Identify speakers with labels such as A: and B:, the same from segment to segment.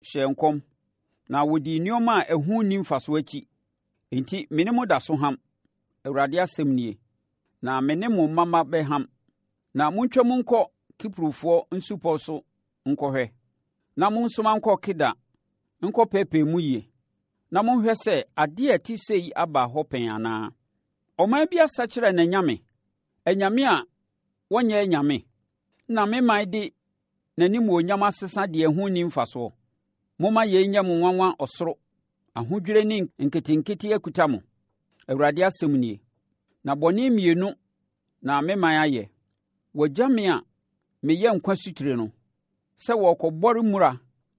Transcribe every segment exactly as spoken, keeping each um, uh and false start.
A: hyɛ nkɔm na wɔdi nneɛma a ɛho nni mfasoɔ akyi. Enti me ne mo da so ham, Awurade asɛm nie, na me ne mo mama bɛham. Na montwa mu nkɔ Kiprofoɔ nsupɔ so nkɔhwɛ, na monsoma nkɔ Keda nkɔ pɛɛpɛɛ mu yie, na monhwɛ sɛ adeɛ a ɛte sei aba hɔ pɛn anaa. Ɔman bi asakyerɛ n'anyame, anyame a wɔnyɛ anyame, na me man de n'animuonyam asesa deɛ ho nni mfasoɔ. Momma yei nyɛ mo nwanwa ɔsoro, ahodwire ne nketenkete akuta mo, Awurade asɛm nie. Na bɔne mmienu na me man ayɛ. Wɔagya me a meyɛ nkwa sutire no, sɛ wɔrekɔbɔre mmura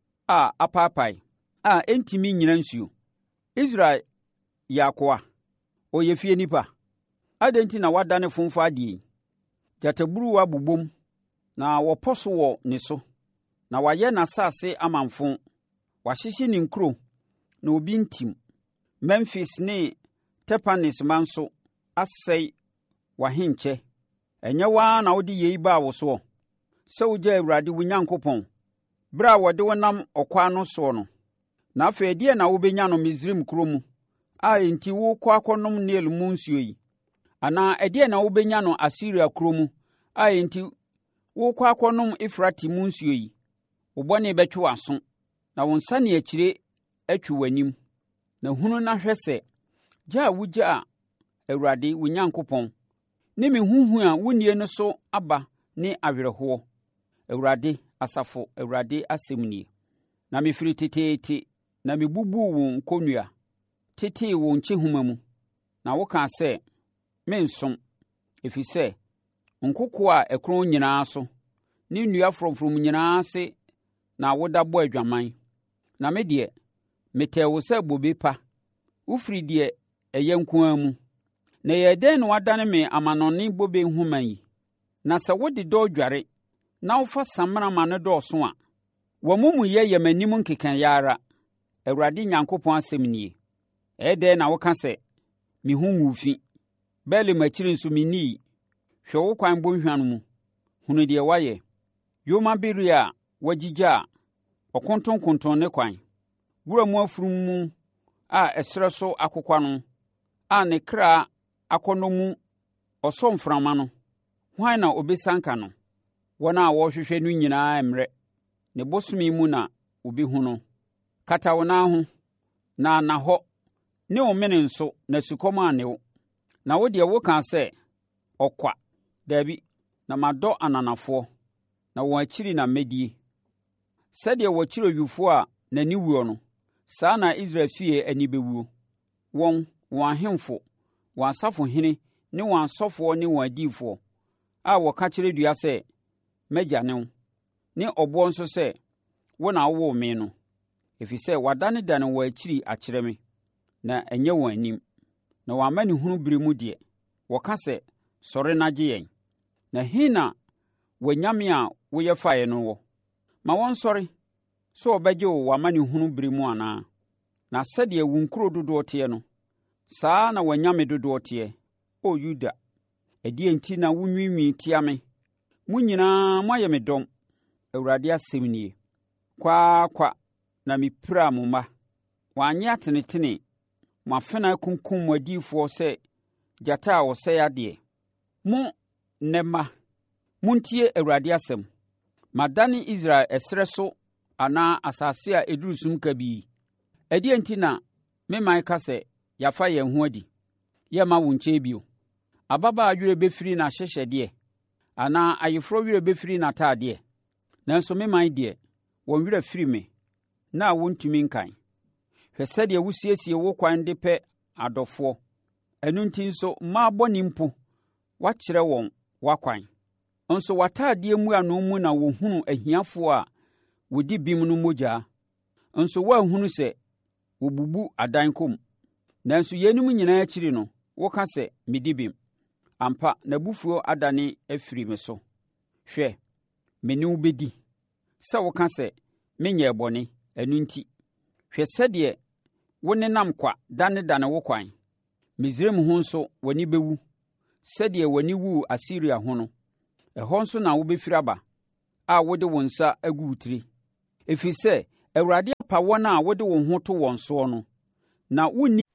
A: a apaapae, a ɛntumi nnyina nsuo. Israel yɛ akoa, ɔyɛ fie nipa. Adɛn nti na wadane fomfa adeɛ yi? Gyataburuwa bobom, na wɔpɔ so wɔ ne so, na wayɛ n'asase amanfo. Wahyehye ne nkuro, na obi ntim. Memphis ne Tepanes ma nso asɛe w'ahenkyɛ. Ɛnyɛ waa na wode yei baa wo soɔ, sɛ wogya Awurade wo Nyankopɔn, bere a wɔde wo nam ɔkwan no soɔ no. Na afei ɛdeɛ na wobɛnya no Misraim kuro mu, a enti wokɔ akɔnom Nil mu nsuo yi? Anaa ɛdeɛ na wobɛnya no Asiria kuro mu, a enti wokɔ akɔnom Efrate mu nsuo yi? Wo bɔne bɛtwe w'aso, na wo nsaneakyire atwi w'anim. Na hunu na hwɛ sɛ gya a wogya a Awurade wo Nyankopɔn ne me huhu a wonnie no so aba ne awerɛhoɔ, Awurade, Asafo Awurade asɛm nie. Na mefiri teteete na mebubuu wo nkonnua, tetee wo nkyehoma mu, na wokaa sɛ, mensom, ɛfiri sɛ, nkoko a ɛkorɔn nyinaa so, ne nnua frɔmfrɔm nyinaa ase na woda bɔ adwaman. Na me deɛ, metɛɛ wo sɛ bobe pa, wofiri deɛ ɛyɛ nko ara mu. Na ɛyɛ dɛn na wadane me amanɔne bobe nhoma yi? Na sɛ wode dɔ dware, na wofa samena ma no dɔɔso a, w'amumuyɛ yɛ m'anim nkekanyɛ ara, Awurade Nyankopɔn asɛm nie. Ɛyɛ dɛn na woka sɛ, me ho nguu fi, Baalim akyiri nso mennii? Hwɛ wo kwan bɔnhwa no mu, hunu deɛ woayɛ. Yoma bere a wagyigya a, ɔkontonkonton ne kwan. Wura mu afunumu a ɛserɛ so akokwa no, a ne kra akɔnnɔ mu ɔsɔ mframa no, hwan na obɛsanka no? Wɔn a wɔrehwehwɛ no nyinaa mmerɛ, ne bosome mu na obɛhu no. Kata wo nan ho, na na hɔ, ne wo mene nso, na sukɔm ane wo. Na wo deɛ wokaa sɛ, ɔkwa, dabi, na madɔ ananafoɔ, na wɔn akyiri na mɛdie. Sɛdeɛ wɔkyiri owifoɔ a n'ani wuo no, saa na Israel fie ani bɛwuo. Wɔn, wɔn ahemfo, wɔn asafohene ne wɔn asɔfoɔ ne wɔn adiyifoɔ, a wɔka kyerɛ dua sɛ, mɛgya ne wo, ne ɔboɔ nso sɛ, wo na wowoo me no. Ɛfiri sɛ wɔadanedane wɔn akyiri akyerɛ me, na ɛnyɛ wɔn anim. Na wɔn amanehunu bere mu deɛ, wɔka sɛ, sɔre na gye yɛn. Na he na w'anyame a woyɛ faeɛ no wɔ? Ma wɔnsɔre, sɛ wɔbɛgye wo w'amanehunu bere mu anaa? Na sɛdeɛ wo nkuro dodoɔ teɛ no, saa na w'anyame dodoɔ teɛ, o Yuda. Ɛdeɛn nti na wonwiinwii tia me? Mo nyinaa moayɛ me dɔm, Awurade asɛm nie. Kwaa kwa na mepiraa mo mma. Wɔanyɛ atenetene, mo afena kunkum mo adiyifoɔ sɛ gyata a ɔsɛe adeɛ. Mo nnɛmma, montie Awurade asɛm. Madane Israel ɛserɛ so anaa asase a ɛduru sum kabii. Ɛdeɛn nti na me man ka sɛ, yɛafa yɛn ho adi, yɛmma wo nkyɛn bio? Ababaa werɛ bɛfiri n'ahyehyɛdeɛ, anaa ayeforɔ werɛ bɛfiri n'ataadeɛ? Nanso me man deɛ, wɔn werɛ firi me, na wɔntumi nkan. Hwɛ sɛdeɛ wosiesie wo kwan de pɛ adɔfoɔ. Ɛno nti nso mmaa bɔne mpo, wakyerɛ wɔn w'akwan. Nso w'ataadeɛ mu ano mu na wɔhunu ahiafoɔ a wɔdi bim no mogyaa. Nso woanhunu sɛ wɔbubu adan kɔm. Nanso yɛnum nyinaa akyiri no, woka sɛ medi bim. Ampa n'abufuo adane afiri me so. Hwɛ, me ne wo bɛdi, sɛ woka sɛ menyɛɛ bɔne. Ɛno nti, hwɛ sɛdeɛ wo nenam kwa danedane wo kwan. Misraim ho nso w'ani bɛwu, sɛdeɛ w'ani wuu Asiria ho no. Ɛhɔ nso na wobɛfiri aba, a wode wo nsa agu wo tiri. Ɛfiri sɛ, Awurade pa wɔn a wode wo ho to wɔn soɔ no, na wonni